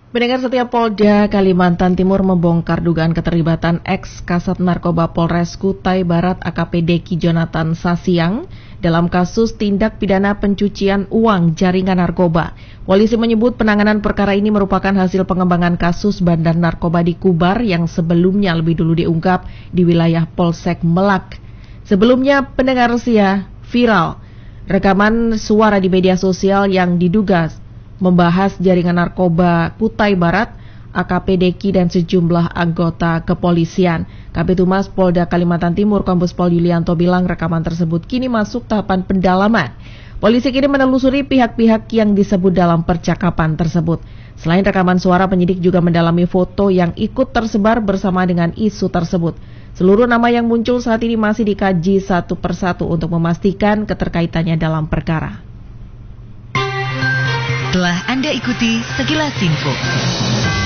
Pendengar setia, Polda Kalimantan Timur membongkar dugaan keterlibatan ex-Kasat Narkoba Polres Kutai Barat AKP Deki Jonathan Sasiang dalam kasus tindak pidana pencucian uang jaringan narkoba. Polisi menyebut penanganan perkara ini merupakan hasil pengembangan kasus bandar narkoba di Kubar yang sebelumnya lebih dulu diungkap di wilayah Polsek Melak. Sebelumnya, pendengar setia, viral rekaman suara di media sosial yang diduga membahas jaringan narkoba Kutai Barat, AKP Deki dan sejumlah anggota kepolisian. Kabid Humas Polda Kalimantan Timur Kombes Pol Yulianto bilang rekaman tersebut kini masuk tahapan pendalaman. Polisi kini menelusuri pihak-pihak yang disebut dalam percakapan tersebut. Selain rekaman suara, penyidik juga mendalami foto yang ikut tersebar bersama dengan isu tersebut. Seluruh nama yang muncul saat ini masih dikaji satu persatu untuk memastikan keterkaitannya dalam perkara. Telah Anda ikuti Sekilas Info.